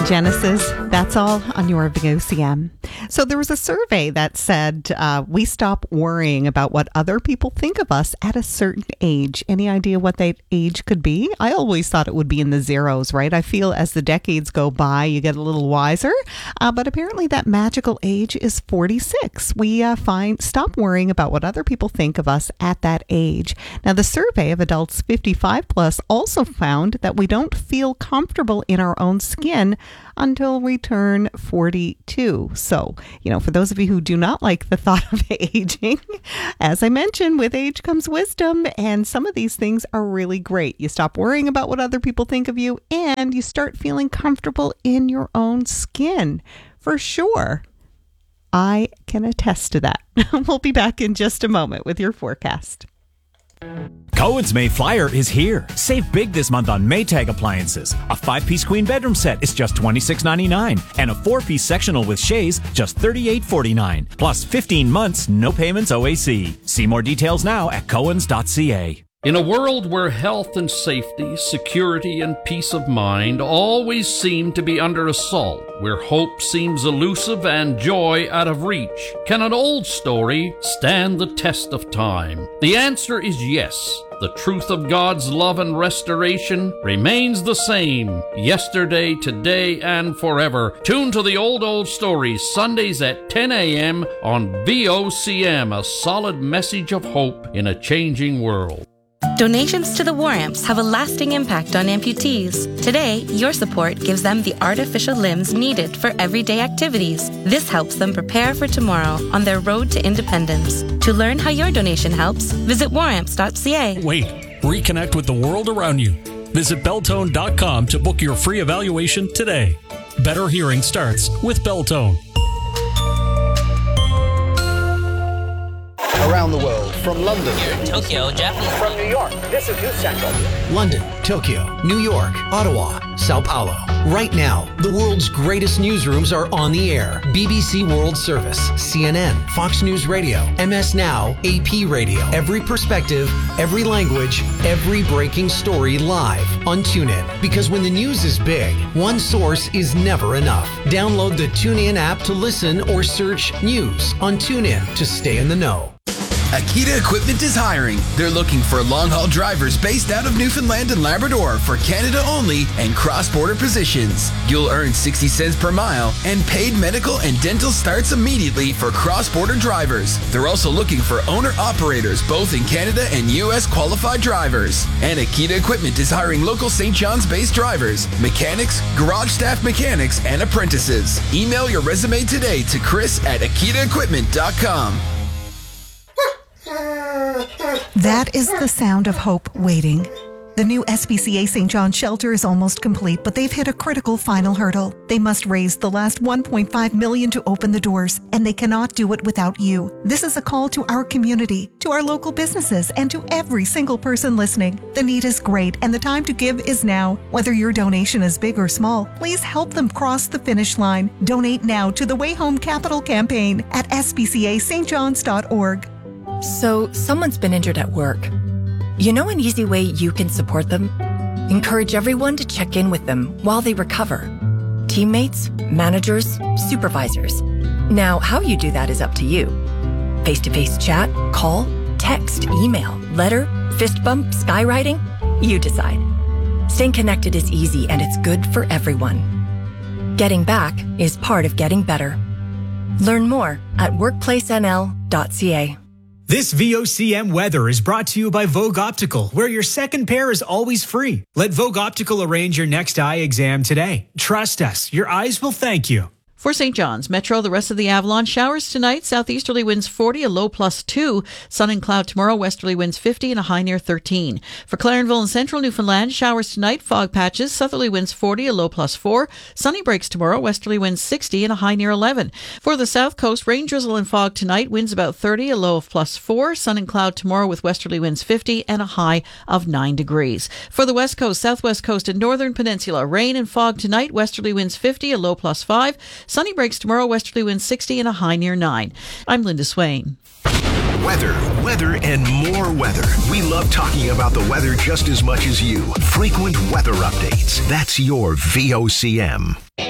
Genesis. That's all on your VOCM. So there was a survey that said we stop worrying about what other people think of us at a certain age. Any idea what that age could be? I always thought it would be in the zeros, right? I feel as the decades go by, you get a little wiser. But apparently that magical age is 46. We stop worrying about what other people think of us at that age. Now, the survey of adults 55 plus also found that we don't feel comfortable in our own skin until we turn 42. So, for those of you who do not like the thought of aging, as I mentioned, with age comes wisdom, and some of these things are really great. You stop worrying about what other people think of you, and you start feeling comfortable in your own skin. For sure. I can attest to that. We'll be back in just a moment with your forecast. Cohen's May Flyer is here. Save big this month on Maytag appliances. A 5-piece queen bedroom set is just $26.99, and a 4-piece sectional with chaise just $38.49. Plus 15 months, no payments OAC. See more details now at cohens.ca. In a world where health and safety, security and peace of mind always seem to be under assault, where hope seems elusive and joy out of reach, can an old story stand the test of time? The answer is yes. The truth of God's love and restoration remains the same, yesterday, today, and forever. Tune to the Old Stories, Sundays at 10 a.m. on VOCM, a solid message of hope in a changing world. Donations to the War Amps have a lasting impact on amputees. Today, your support gives them the artificial limbs needed for everyday activities. This helps them prepare for tomorrow on their road to independence. To learn how your donation helps, visit waramps.ca. Wait, reconnect with the world around you. Visit Beltone.com to book your free evaluation today. Better hearing starts with Beltone. Around the world, from London, here in Tokyo, Japan, from New York, this is News Central. London, Tokyo, New York, Ottawa, Sao Paulo. Right now, the world's greatest newsrooms are on the air. BBC World Service, CNN, Fox News Radio, MS Now, AP Radio. Every perspective, every language, every breaking story live on TuneIn. Because when the news is big, one source is never enough. Download the TuneIn app to listen or search news on TuneIn to stay in the know. Akita Equipment is hiring. They're looking for long-haul drivers based out of Newfoundland and Labrador for Canada only and cross-border positions. You'll earn 60 cents per mile, and paid medical and dental starts immediately for cross-border drivers. They're also looking for owner-operators both in Canada and U.S. qualified drivers. And Akita Equipment is hiring local St. John's-based drivers, mechanics, garage staff mechanics, and apprentices. Email your resume today to chris@akitaequipment.com. That is the sound of hope waiting. The new SPCA St. John shelter is almost complete, but they've hit a critical final hurdle. They must raise the last $1.5 million to open the doors, and they cannot do it without you. This is a call to our community, to our local businesses, and to every single person listening. The need is great, and the time to give is now. Whether your donation is big or small, please help them cross the finish line. Donate now to the Way Home Capital campaign at spcastjohns.org. So, someone's been injured at work. You know an easy way you can support them? Encourage everyone to check in with them while they recover. Teammates, managers, supervisors. Now, how you do that is up to you. Face-to-face chat, call, text, email, letter, fist bump, skywriting? You decide. Staying connected is easy and it's good for everyone. Getting back is part of getting better. Learn more at workplacenl.ca. This VOCM weather is brought to you by Vogue Optical, where your second pair is always free. Let Vogue Optical arrange your next eye exam today. Trust us, your eyes will thank you. For St. John's Metro, the rest of the Avalon, showers tonight, southeasterly winds 40, a low +2. Sun and cloud tomorrow, westerly winds 50 and a high near 13. For Clarenville and central Newfoundland, showers tonight, fog patches, southerly winds 40, a low +4. Sunny breaks tomorrow, westerly winds 60 and a high near 11. For the south coast, rain, drizzle and fog tonight, winds about 30, a low of +4. Sun and cloud tomorrow with westerly winds 50 and a high of 9 degrees. For the west coast, southwest coast and northern peninsula, rain and fog tonight, westerly winds 50, a low +5. Sunny breaks tomorrow, westerly winds 60 and a high near 9. I'm Linda Swain. Weather, and more weather. We love talking about the weather just as much as you. Frequent weather updates. That's your VOCM.